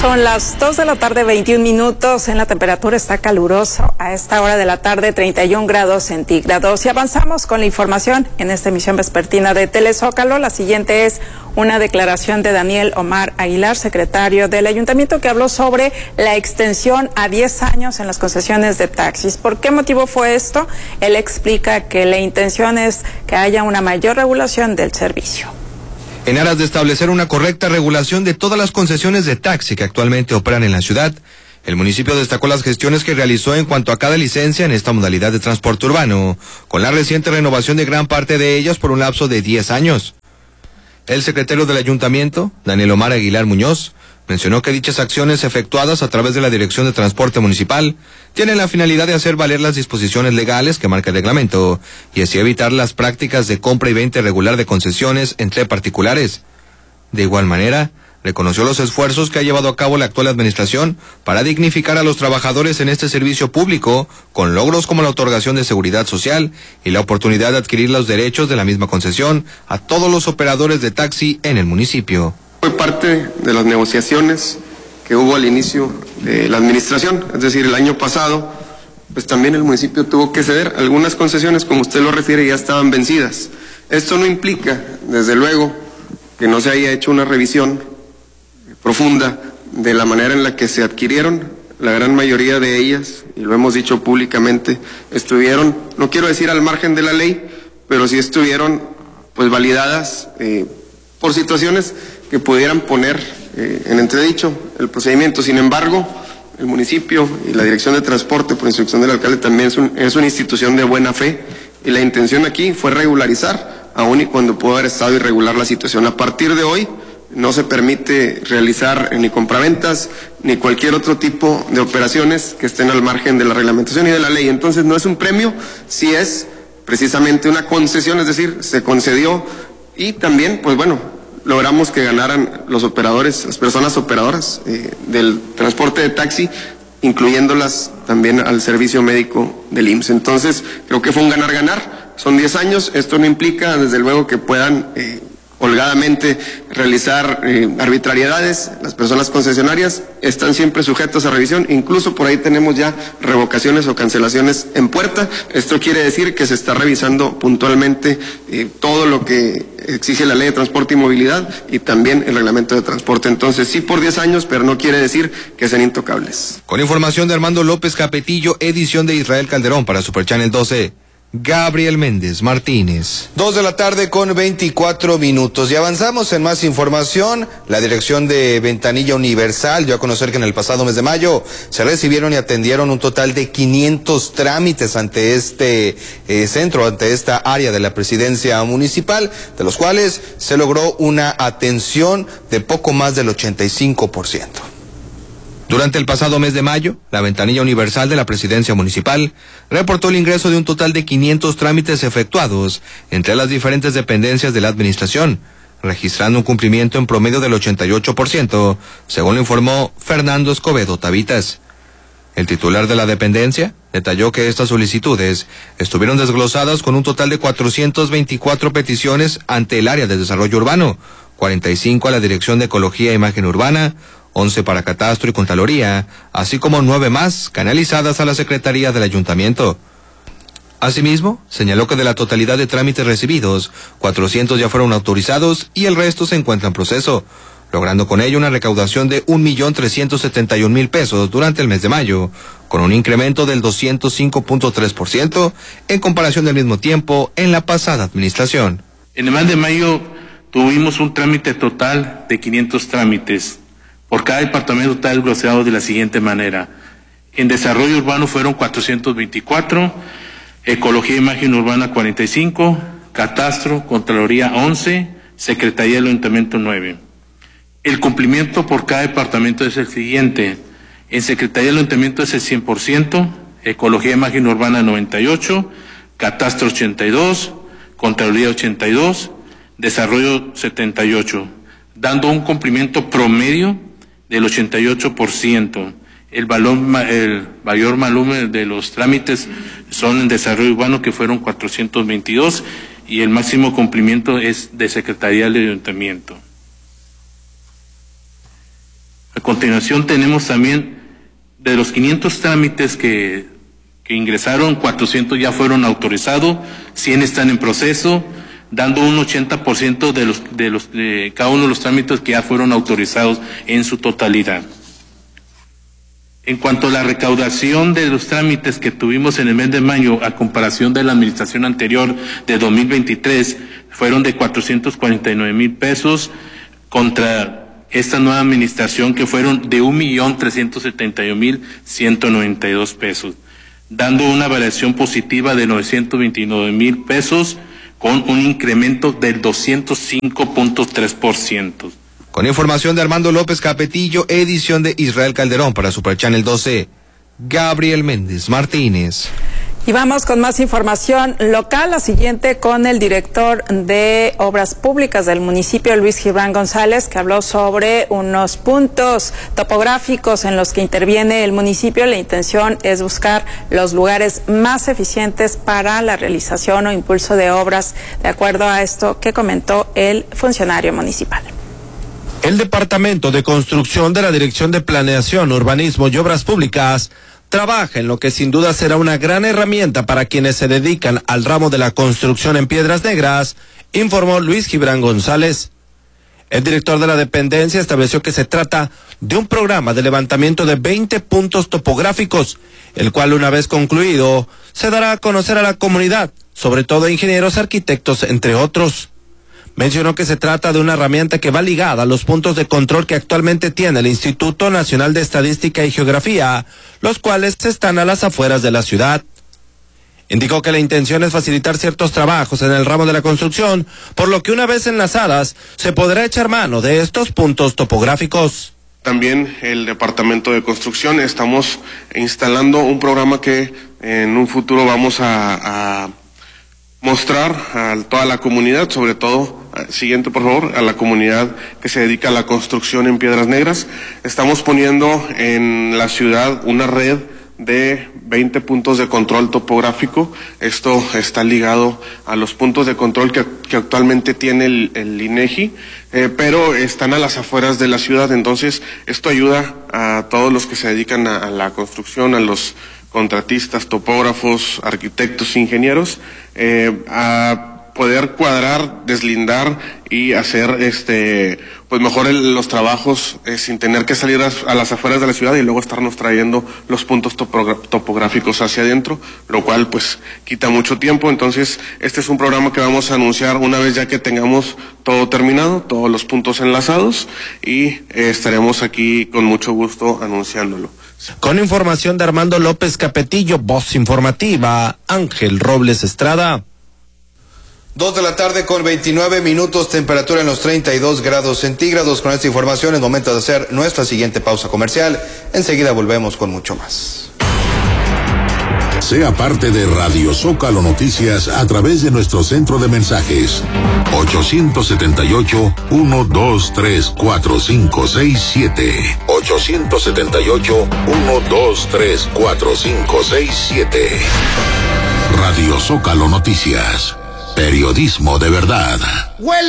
Son las 2 de la tarde, 21 minutos. En la temperatura está caluroso. A esta hora de la tarde, 31 grados centígrados. Y avanzamos con la información en esta emisión vespertina de Telezócalo. La siguiente es una declaración de Daniel Omar Aguilar, secretario del Ayuntamiento, que habló sobre la extensión a 10 años en las concesiones de taxis. ¿Por qué motivo fue esto? Él explica que la intención es que haya una mayor regulación del servicio. En aras de establecer una correcta regulación de todas las concesiones de taxi que actualmente operan en la ciudad, el municipio destacó las gestiones que realizó en cuanto a cada licencia en esta modalidad de transporte urbano, con la reciente renovación de gran parte de ellas por un lapso de 10 años. El secretario del Ayuntamiento, Daniel Omar Aguilar Muñoz, mencionó que dichas acciones efectuadas a través de la Dirección de Transporte Municipal tienen la finalidad de hacer valer las disposiciones legales que marca el reglamento y así evitar las prácticas de compra y venta irregular de concesiones entre particulares. De igual manera, reconoció los esfuerzos que ha llevado a cabo la actual administración para dignificar a los trabajadores en este servicio público, con logros como la otorgación de seguridad social y la oportunidad de adquirir los derechos de la misma concesión a todos los operadores de taxi en el municipio. Fue parte de las negociaciones que hubo al inicio de la administración, es decir, el año pasado, pues también el municipio tuvo que ceder. Algunas concesiones, como usted lo refiere, ya estaban vencidas. Esto no implica, desde luego, que no se haya hecho una revisión profunda de la manera en la que se adquirieron. La gran mayoría de ellas, y lo hemos dicho públicamente, estuvieron, no quiero decir al margen de la ley, pero sí estuvieron pues validadas por situaciones que pudieran poner en entredicho el procedimiento. Sin embargo, el municipio y la Dirección de Transporte, por instrucción del alcalde, también es una institución de buena fe, y la intención aquí fue regularizar, aun y cuando pudo haber estado irregular la situación. A partir de hoy no se permite realizar ni compraventas ni cualquier otro tipo de operaciones que estén al margen de la reglamentación y de la ley. Entonces no es un premio, sí es precisamente una concesión, es decir, se concedió, y también, pues bueno, logramos que ganaran los operadores, las personas operadoras del transporte de taxi, incluyéndolas también al servicio médico del IMSS. Entonces, creo que fue un ganar-ganar, son 10 años, esto no implica, desde luego, que puedan holgadamente realizar arbitrariedades. Las personas concesionarias están siempre sujetas a revisión, incluso por ahí tenemos ya revocaciones o cancelaciones en puerta. Esto quiere decir que se está revisando puntualmente todo lo que exige la Ley de Transporte y Movilidad y también el Reglamento de Transporte. Entonces sí por 10 años, pero no quiere decir que sean intocables. Con información de Armando López Capetillo, edición de Israel Calderón para Super Channel 12. Gabriel Méndez Martínez. 2 de la tarde con 24 minutos. Y avanzamos en más información. La Dirección de Ventanilla Universal dio a conocer que en el pasado mes de mayo se recibieron y atendieron un total de 500 trámites ante este centro, ante esta área de la presidencia municipal, de los cuales se logró una atención de poco más del 85%. Durante el pasado mes de mayo, la Ventanilla Universal de la Presidencia Municipal reportó el ingreso de un total de 500 trámites efectuados entre las diferentes dependencias de la administración, registrando un cumplimiento en promedio del 88%, según lo informó Fernando Escobedo Tavitas. El titular de la dependencia detalló que estas solicitudes estuvieron desglosadas con un total de 424 peticiones ante el área de desarrollo urbano, 45 a la Dirección de Ecología e Imagen Urbana, 11 para Catastro y Contraloría, así como 9 más canalizadas a la Secretaría del Ayuntamiento. Asimismo, señaló que de la totalidad de trámites recibidos, 400 ya fueron autorizados y el resto se encuentra en proceso, logrando con ello una recaudación de 1.371.000 pesos durante el mes de mayo, con un incremento del 205.3% en comparación del mismo tiempo en la pasada administración. En el mes de mayo tuvimos un trámite total de 500 trámites. Por cada departamento está desglosado de la siguiente manera. En desarrollo urbano fueron 424, Ecología e Imagen Urbana 45, Catastro, Contraloría 11, Secretaría del Ayuntamiento 9. El cumplimiento por cada departamento es el siguiente. En Secretaría del Ayuntamiento es el 100%, Ecología e Imagen Urbana 98, Catastro 82, Contraloría 82, Desarrollo 78, dando un cumplimiento promedio del 88%. El mayor volumen de los trámites son en desarrollo urbano, que fueron 422, y el máximo cumplimiento es de Secretaría del Ayuntamiento. continuación tenemos también de los 500 trámites que ingresaron, 400 ya fueron autorizados, 100 están en proceso, dando un 80% de cada uno de los trámites que ya fueron autorizados en su totalidad. En cuanto a la recaudación de los trámites que tuvimos en el mes de mayo, a comparación de la administración anterior de 2023, fueron de 449,000 pesos contra esta nueva administración que fueron de 1,371,192 pesos, dando una variación positiva de 929,000 pesos con un incremento del 205.3%. Con información de Armando López Capetillo, edición de Israel Calderón para Super Channel 12, Gabriel Méndez Martínez. Y vamos con más información local, la siguiente con el director de Obras Públicas del municipio, Luis Gibran González, que habló sobre unos puntos topográficos en los que interviene el municipio. La intención es buscar los lugares más eficientes para la realización o impulso de obras, de acuerdo a esto que comentó el funcionario municipal. El Departamento de Construcción de la Dirección de Planeación, Urbanismo y Obras Públicas trabaja en lo que sin duda será una gran herramienta para quienes se dedican al ramo de la construcción en Piedras Negras, informó Luis Gibran González. El director de la dependencia estableció que se trata de un programa de levantamiento de 20 puntos topográficos, el cual una vez concluido se dará a conocer a la comunidad, sobre todo a ingenieros, arquitectos, entre otros. Mencionó que se trata de una herramienta que va ligada a los puntos de control que actualmente tiene el Instituto Nacional de Estadística y Geografía, los cuales están a las afueras de la ciudad. Indicó que la intención es facilitar ciertos trabajos en el ramo de la construcción, por lo que una vez enlazadas se podrá echar mano de estos puntos topográficos. También el Departamento de Construcción estamos instalando un programa que en un futuro vamos a mostrar a toda la comunidad, sobre todo, siguiente por favor, a la comunidad que se dedica a la construcción en Piedras Negras. Estamos poniendo en la ciudad una red de 20 puntos de control topográfico. Esto está ligado a los puntos de control que actualmente tiene el INEGI, pero están a las afueras de la ciudad. Entonces, esto ayuda a todos los que se dedican a la construcción, a los contratistas, topógrafos, arquitectos, ingenieros, a poder cuadrar, deslindar y hacer pues mejor los trabajos sin tener que salir a las afueras de la ciudad y luego estarnos trayendo los puntos topográficos hacia adentro, lo cual pues quita mucho tiempo. Entonces este es un programa que vamos a anunciar una vez ya que tengamos todo terminado, todos los puntos enlazados, y estaremos aquí con mucho gusto anunciándolo. Con información de Armando López Capetillo, voz informativa, Ángel Robles Estrada. 2:29 p.m, temperatura en los 32 grados centígrados. Con esta información es momento de hacer nuestra siguiente pausa comercial. Enseguida volvemos con mucho más. Sea parte de Radio Zócalo Noticias a través de nuestro centro de mensajes 878-123-4567 878-123-4567. Radio Zócalo Noticias, periodismo de verdad.